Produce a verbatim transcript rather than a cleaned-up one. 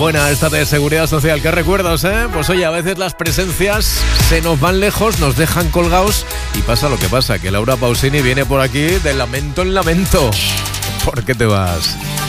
buena esta de Seguridad Social. ¿Qué recuerdos, eh? Pues oye, a veces las presencias se nos van lejos, nos dejan colgados y pasa lo que pasa, que Laura Pausini viene por aquí de lamento en lamento. ¿Por qué te vas?